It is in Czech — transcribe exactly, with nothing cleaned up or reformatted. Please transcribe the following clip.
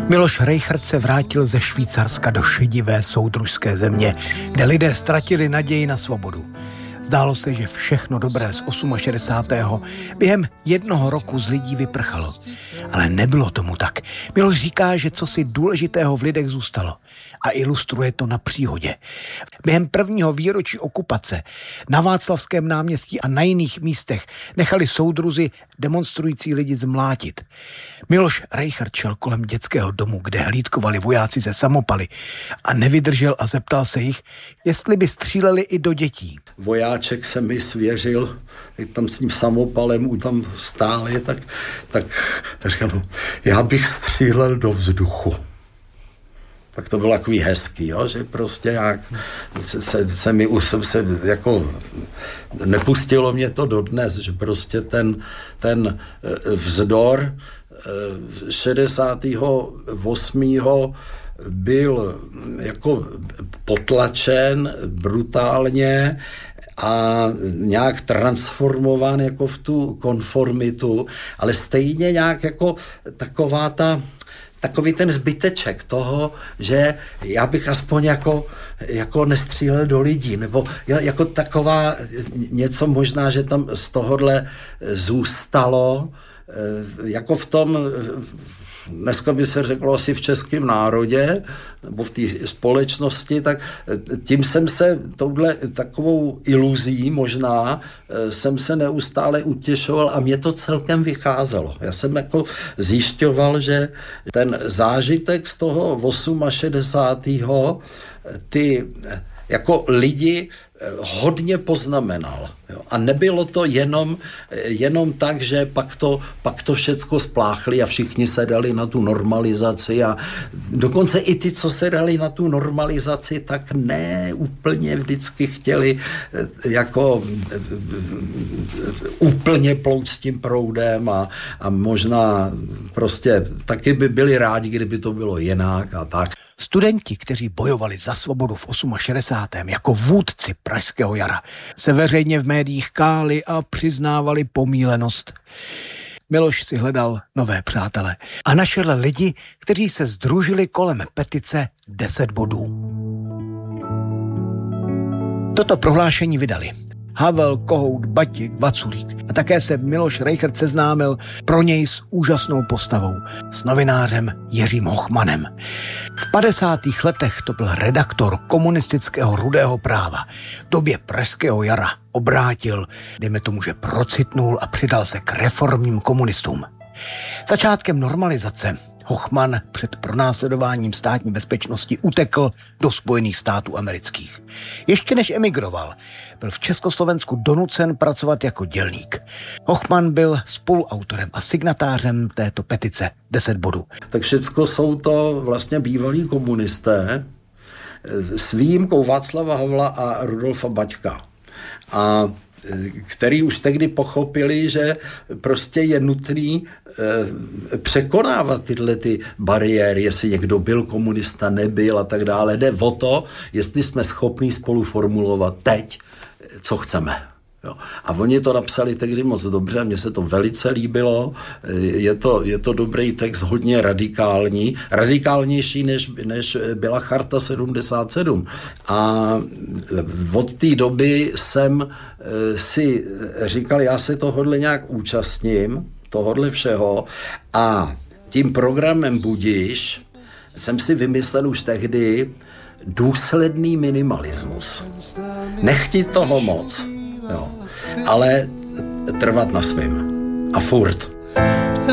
Miloš Rejchrt se vrátil ze Švýcarska do šedivé soudružské země, kde lidé ztratili naději na svobodu. Zdálo se, že všechno dobré z šedesátého osmého během jednoho roku z lidí vyprchalo. Ale nebylo tomu tak. Miloš říká, že cosi důležitého v lidech zůstalo. A ilustruje to na příhodě. Během prvního výročí okupace na Václavském náměstí a na jiných místech nechali soudruzi demonstrující lidi zmlátit. Miloš Rejchrt šel kolem dětského domu, kde hlídkovali vojáci ze samopaly a nevydržel a zeptal se jich, jestli by stříleli i do dětí. Vojáček se mi svěřil, jak tam s tím samopalem tam stáli, tak, tak, tak říkal, no, já bych střílel do vzduchu. Tak to bylo takový hezký, jo, že prostě jak se, se, se mi jsem se jako nepustilo mě to dodnes, že prostě ten, ten vzdor šedesátého osmého byl jako potlačen brutálně a nějak transformován jako v tu konformitu, ale stejně nějak jako taková ta takový ten zbyteček toho, že já bych aspoň jako, jako nestřílel do lidí, nebo jako taková něco možná, že tam z tohohle zůstalo, jako v tom, dneska by se řeklo asi v českém národě, nebo v té společnosti, tak tím jsem se touhle takovou iluzí možná jsem se neustále utěšoval a mě to celkem vycházelo. Já jsem jako zjišťoval, že ten zážitek z toho šedesátého osmého ty jako lidi hodně poznamenal. Jo. A nebylo to jenom, jenom tak, že pak to, pak to všecko spláchli a všichni se dali na tu normalizaci a dokonce i ty, co se dali na tu normalizaci, tak ne úplně vždycky chtěli jako úplně plout s tím proudem a, a možná prostě taky by byli rádi, kdyby to bylo jinak a tak. Studenti, kteří bojovali za svobodu v šedesátém osmém jako vůdci Pražského jara, se veřejně v médiích káli a přiznávali pomílenost. Miloš si hledal nové přátele a našel lidi, kteří se sdružili kolem petice deset bodů. Toto prohlášení vydali Havel, Kohout, Batík, Vaculík a také se Miloš Rejchrt seznámil pro něj s úžasnou postavou, s novinářem Jiřím Hochmanem. V padesátých letech to byl redaktor komunistického Rudého práva. V době Pražského jara obrátil, dejme tomu, že procitnul a přidal se k reformním komunistům. Začátkem normalizace Hochman před pronásledováním státní bezpečnosti utekl do Spojených států amerických. Ještě než emigroval, byl v Československu donucen pracovat jako dělník. Hochman byl spoluautorem a signatářem této petice deset bodů. Tak všecko jsou to vlastně bývalí komunisté s výjimkou Václava Havla a Rudolfa Baťka. A který už tehdy pochopili, že prostě je nutný e, překonávat tyhle ty bariéry, jestli někdo byl komunista, nebyl a tak dále. Jde o to, jestli jsme schopní spolu formulovat teď, co chceme. Jo. A oni to napsali tehdy moc dobře, mně se to velice líbilo, je to, je to dobrý text, hodně radikální, radikálnější, než, než byla Charta sedmdesát sedm. A od té doby jsem si říkal, já se tohodle nějak účastním, tohodle všeho, a tím programem Budiš jsem si vymyslel už tehdy důsledný minimalismus. Nechtít toho moc, jo, ale trvat na svým. A furt.